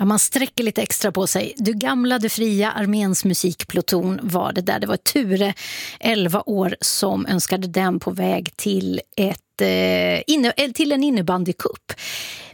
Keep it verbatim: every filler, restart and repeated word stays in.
Ja, man sträcker lite extra på sig. Du gamla, du fria, arméns musikpluton var det där. Det var Ture, elva år, som önskade den på väg till ett eh, inne, till en innebandycup.